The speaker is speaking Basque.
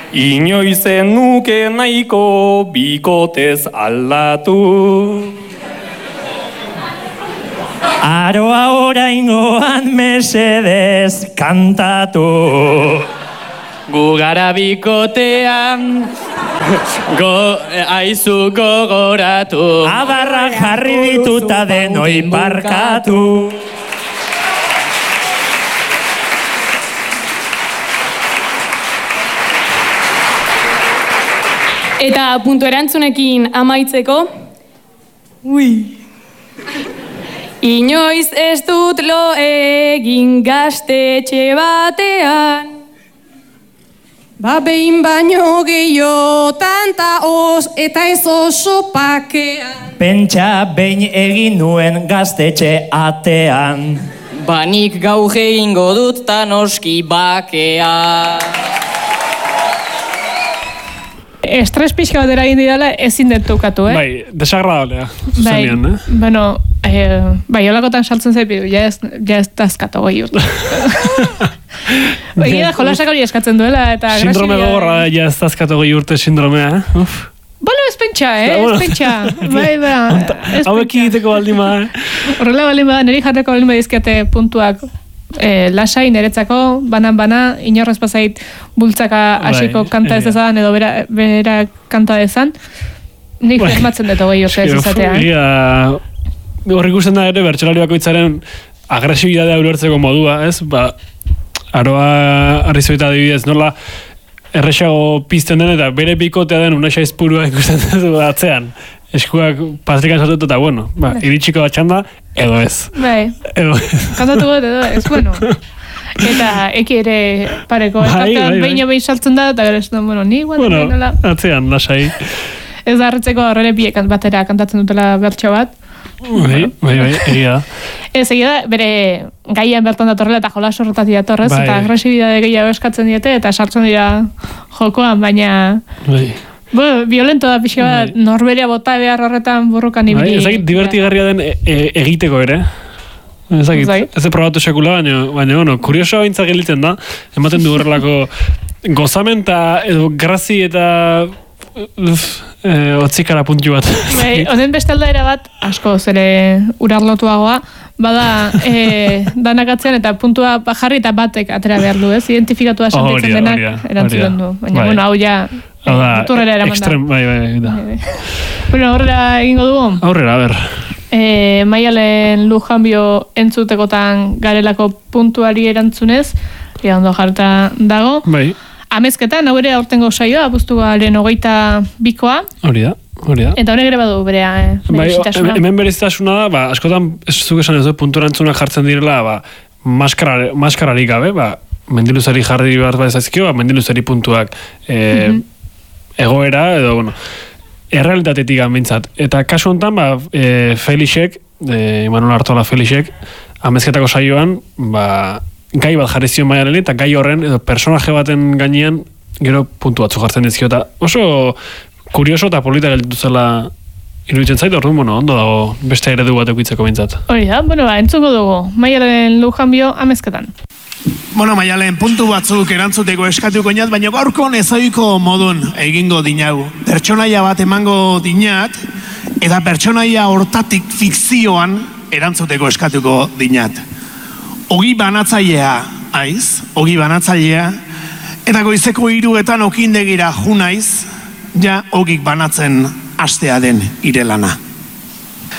inoizen nuke nahiko bikotez aldatu. Aroa oraingoan mesedez kantatu. Gu gara bikotean, aizu gogoratu. Abarrak jarri dituta denoi barkatu. Eta puntu erantzunekin amaitzeko. Inoiz ez dut lo egin gaztetxe batean. Behin baino gehiotan ta eta ez oso pakean. Pentsa behin egin nuen gaztetxe atean. Nik gaur egingo dut ta noski bakea. Estres pixka bat eragin didala ezin dut tukatu, Bai, desagradablea. Bai, holakotan saltzen zaipidu, ja ez dazkatu gehi urte. Egia da, jolasak hori eskatzen duela, eta... Sindrome gogorra, ja ez dazkatu gehi urte sindromea, Bolo, ez pentsa, ez pentsa. Bai, hauek egiteko baldima, Horrela baldima, niri jarreko baldima dizkiate puntuak lasai, niretzako, banan-bana, inorrez pasait bultzaka hasiko kanta ez dezan, edo bera kanta dezan. Nik firmatzen dut gehi urte ez izatea. Horrik ikusten da ere, bertsolari bakoitzaren agresibidadea ulertzeko modua, ez? Aroa Arrizueta adibidez, nola erresago pizten den eta bere bikotea den Unai Aizpurua ikusten dut atzean. Eskuak patrikan sartutu eta, iritsiko batxanda, edo ez. Bai, kantatu gut edo ez, Eta eki ere pareko, behin saltzen da, eta gero ez da, ni guan atzean, lasai. Ez da harretzeko horrele biek batera kantatzen dutela bertso bat. Bai, egia da. Ez egia da, bere gaian bertan datorrela eta jolas horretatik datorrez, eta agresibidade gehiago eskatzen diete, eta sartzen dira jokoan, baina... Violento da pixka bat, norberia bota behar horretan burrukan ibili. Ezakit, divertigarria den egiteko ere. Ezakit, ez probatu sekula, baina, kuriosoa bintzak gelitzen da, ematen du horrelako gozamenta, edo grazi eta otzikara puntu bat. Honen beste aldaera bat, asko zere urarlotuagoa, bada danakatzean eta puntua jarri eta batek atera behar du, ez? Identifikatua sentitzen denak erantzuten du. Baina, hau ja... Turrera eraman da. Extrem, bai. Horrela egingo dugu? Aurrera, a ber. Maialen Lujanbio entzutekotan garelako puntuari erantzunez, ondo jarta dago. Bai. Amezketan, hau ere aurtengo saioa, abuztuaren 22koa. Hori da. Eta honek ere badu berea berezitasuna. Hemen berezitasuna da, askotan, ez zuk esan ez du, puntu erantzunak jartzen direla, maskararik gabe, mendiluzari jarri behar bat ezazkio, mendiluzari puntuak egoera, edo, errealitatetik amintzat. Eta kasu honetan, Felixek, Imanol Artola Felixek, amezketako saioan, gai bat jarri zion Maialen, eta gai horren, edo personaje baten gainean, gero puntu batzu jartzen dizkio, eta oso kurioso eta polita gelditu zela iruditzen zait, orduan, ondo dago beste eredu bat eukitzeko bintzat. Hori da, entzuko dugu, Maialen Lujanbio amezketan. Maialen, puntu batzuk erantzuteko eskatuko inat, baina gaurkon ezaiko modun egingo dinagu. Pertsonaia bat emango dinat, eta pertsonaia hortatik fikzioan erantzuteko eskatuko dinat. Ogi banatzailea, ogi banatzailea, eta goizeko 3etan okindegira junaiz, ja ogik banatzen hastea den irelana.